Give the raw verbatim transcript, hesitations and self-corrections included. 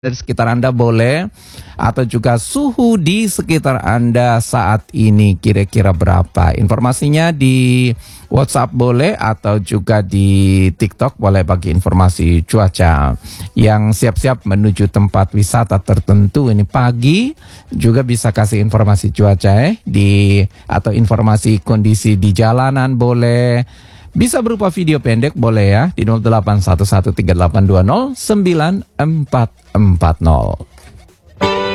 dari sekitar Anda boleh, atau juga suhu di sekitar Anda saat ini kira-kira berapa. Informasinya di WhatsApp boleh, atau juga di TikTok boleh bagi informasi cuaca. Yang siap-siap menuju tempat wisata tertentu ini pagi juga bisa kasih informasi cuaca eh di atau informasi kondisi di jalanan boleh. Bisa berupa video pendek boleh ya di nol delapan satu satu tiga delapan dua nol sembilan empat empat nol.